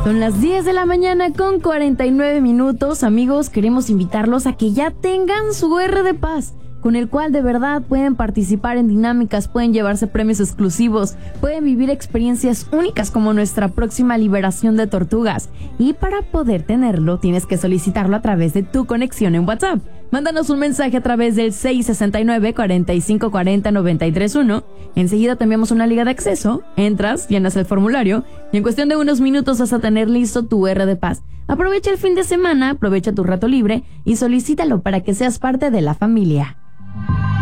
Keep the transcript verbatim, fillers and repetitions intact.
Son las diez de la mañana con cuarenta y nueve minutos. Amigos, queremos invitarlos a que ya tengan su R de Paz, con el cual de verdad pueden participar en dinámicas, pueden llevarse premios exclusivos, pueden vivir experiencias únicas como nuestra próxima liberación de tortugas. Y para poder tenerlo, tienes que solicitarlo a través de tu conexión en WhatsApp. Mándanos un mensaje a través del seis seis nueve, cuatro cinco cuatro cero, nueve tres uno. Enseguida te enviamos una liga de acceso, entras, llenas el formulario y en cuestión de unos minutos vas a tener listo tu R de Paz. Aprovecha el fin de semana, aprovecha tu rato libre y solicítalo para que seas parte de la familia.